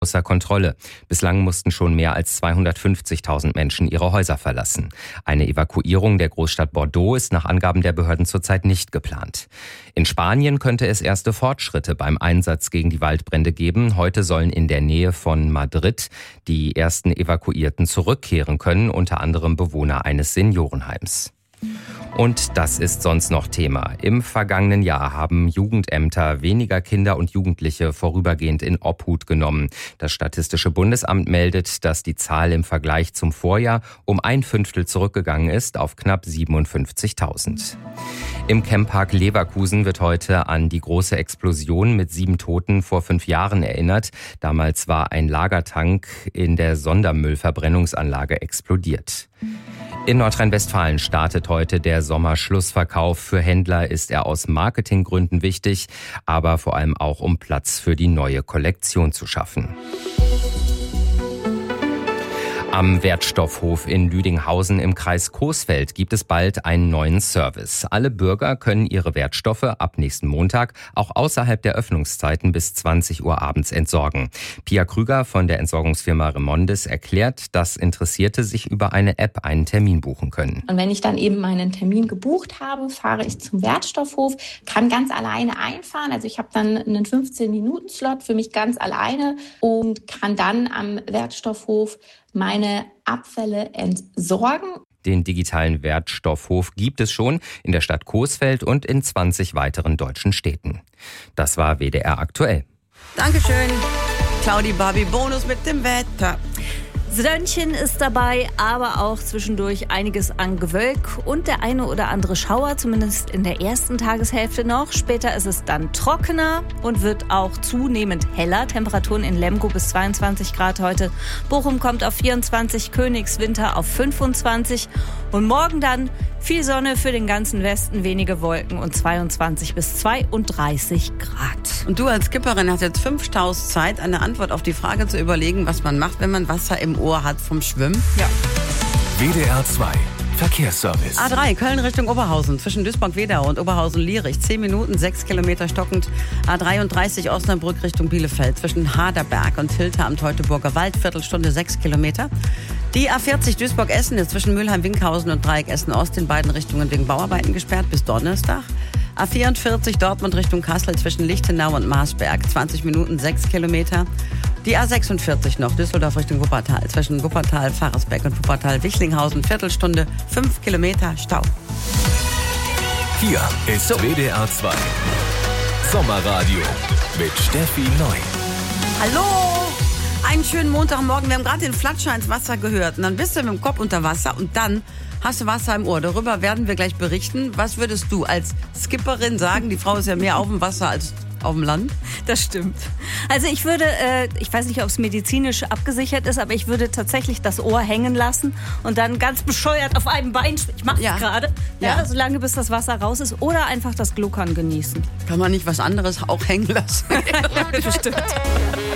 außer Kontrolle. Bislang mussten schon mehr als 250.000 Menschen ihre Häuser verlassen. Eine Evakuierung der Großstadt Bordeaux ist nach Angaben der Behörden zurzeit nicht geplant. In Spanien könnte es erste Fortschritte beim Einsatz gegen die Waldbrände geben. Heute sollen in der Nähe von Madrid die ersten Evakuierten zurückkehren können, unter anderem Bewohner eines Seniorenheims. Und das ist sonst noch Thema. Im vergangenen Jahr haben Jugendämter weniger Kinder und Jugendliche vorübergehend in Obhut genommen. Das Statistische Bundesamt meldet, dass die Zahl im Vergleich zum Vorjahr um 1/5 zurückgegangen ist auf knapp 57.000. Im Camppark Leverkusen wird heute an die große Explosion mit 7 Toten vor 5 Jahren erinnert. Damals war ein Lagertank in der Sondermüllverbrennungsanlage explodiert. In Nordrhein-Westfalen startet heute der Sommerschlussverkauf. Für Händler ist er aus Marketinggründen wichtig, aber vor allem auch, um Platz für die neue Kollektion zu schaffen. Am Wertstoffhof in Lüdinghausen im Kreis Coesfeld gibt es bald einen neuen Service. Alle Bürger können ihre Wertstoffe ab nächsten Montag auch außerhalb der Öffnungszeiten bis 20 Uhr abends entsorgen. Pia Krüger von der Entsorgungsfirma Remondis erklärt, dass Interessierte sich über eine App einen Termin buchen können. Und wenn ich dann eben meinen Termin gebucht habe, fahre ich zum Wertstoffhof, kann ganz alleine einfahren. Also ich habe dann einen 15-Minuten-Slot für mich ganz alleine und kann dann am Wertstoffhof meine Abfälle entsorgen. Den digitalen Wertstoffhof gibt es schon in der Stadt Coesfeld und in 20 weiteren deutschen Städten. Das war WDR aktuell. Dankeschön, Claudi Barbie Bonus mit dem Wetter. Sönnchen ist dabei, aber auch zwischendurch einiges an Gewölk und der eine oder andere Schauer, zumindest in der ersten Tageshälfte noch. Später ist es dann trockener und wird auch zunehmend heller. Temperaturen in Lemgo bis 22 Grad heute. Bochum kommt auf 24, Königswinter auf 25 und morgen dann viel Sonne für den ganzen Westen, wenige Wolken und 22 bis 32 Grad. Und du als Skipperin hast jetzt 5 Staus Zeit, eine Antwort auf die Frage zu überlegen, was man macht, wenn man Wasser im Ohr hat vom Schwimmen. Ja. WDR 2 Verkehrsservice. A3 Köln Richtung Oberhausen zwischen Duisburg-Wedau und Oberhausen-Lierich 10 Minuten, 6 Kilometer stockend. A33 Osnabrück Richtung Bielefeld zwischen Haderberg und Hilter am Teutoburger Wald, Viertelstunde 6 Kilometer. Die A40 Duisburg-Essen ist zwischen Mülheim-Winkhausen und Dreieck Essen-Ost in beiden Richtungen wegen Bauarbeiten gesperrt bis Donnerstag. A44 Dortmund Richtung Kassel zwischen Lichtenau und Marsberg 20 Minuten, 6 Kilometer. Die A46 noch, Düsseldorf Richtung Wuppertal, zwischen Wuppertal, Pfarrersbeck und Wuppertal-Wichlinghausen, Viertelstunde, 5 Kilometer Stau. Hier ist WDR 2 Sommerradio mit Steffi Neu. Hallo! Einen schönen Montagmorgen. Wir haben gerade den Flatscher ins Wasser gehört. Und dann bist du mit dem Kopf unter Wasser und dann hast du Wasser im Ohr. Darüber werden wir gleich berichten. Was würdest du als Skipperin sagen? Die Frau ist ja mehr auf dem Wasser als auf dem Land. Das stimmt. Also ich würde, ich weiß nicht, ob es medizinisch abgesichert ist, aber ich würde tatsächlich das Ohr hängen lassen und dann ganz bescheuert auf einem Bein, ich mache es gerade, solange bis das Wasser raus ist, oder einfach das Gluckern genießen. Kann man nicht was anderes auch hängen lassen? Bestimmt.